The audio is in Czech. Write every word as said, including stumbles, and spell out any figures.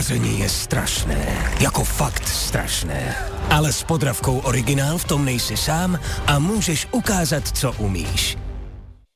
Vaření je strašné, jako fakt strašné. Ale s Podravkou originál v tom nejsi sám a můžeš ukázat, co umíš.